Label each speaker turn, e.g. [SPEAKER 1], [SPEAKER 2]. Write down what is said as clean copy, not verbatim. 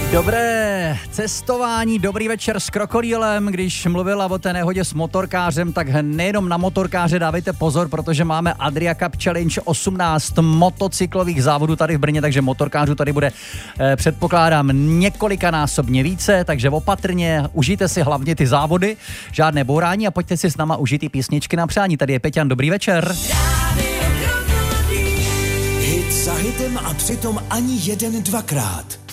[SPEAKER 1] Dobré cestování, dobrý večer s Krokodýlem. Když mluvila o té nehodě s motorkářem, tak nejenom na motorkáře dávejte pozor, protože máme Adria Cup Challenge 18 motocyklových závodů tady v Brně, takže motorkářů tady bude, předpokládám, několikanásobně více, takže opatrně, užijte si hlavně ty závody, žádné bourání a pojďte si s náma užít i písničky na přání. Tady je Peťan, dobrý večer.
[SPEAKER 2] Hit za hitem a přitom ani jeden dvakrát.